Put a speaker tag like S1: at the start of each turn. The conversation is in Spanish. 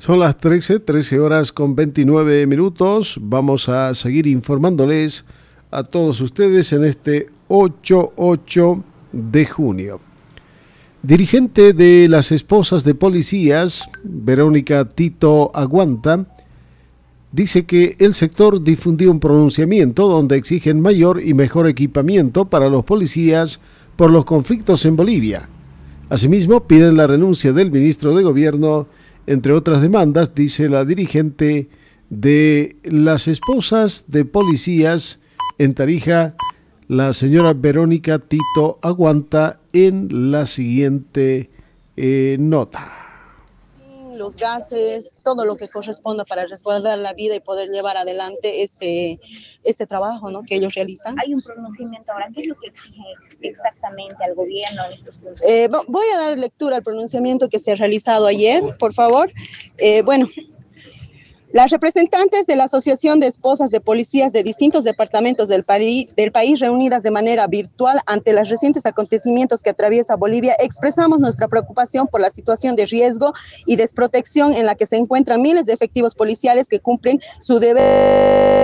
S1: Son las 13 horas con 29 minutos. Vamos a seguir informándoles a todos ustedes en este 8 de junio. Dirigente de las esposas de policías, Verónica Tito Aguanta, dice que el sector difundió un pronunciamiento donde exigen mayor y mejor equipamiento para los policías por los conflictos en Bolivia. Asimismo, piden la renuncia del ministro de Gobierno, entre otras demandas, dice la dirigente de las esposas de policías en Tarija, la señora Verónica Tito Aguanta, en la siguiente nota.
S2: Los gases, todo lo que corresponda para resguardar la vida y poder llevar adelante este trabajo, ¿no?, que ellos realizan.
S3: Hay un pronunciamiento ahora. ¿Qué es lo que exige exactamente al gobierno en estos puntos?
S2: Voy a dar lectura al pronunciamiento que se ha realizado ayer, por favor. Las representantes de la Asociación de Esposas de Policías de distintos departamentos del país, reunidas de manera virtual ante los recientes acontecimientos que atraviesa Bolivia, expresamos nuestra preocupación por la situación de riesgo y desprotección en la que se encuentran miles de efectivos policiales que cumplen su deber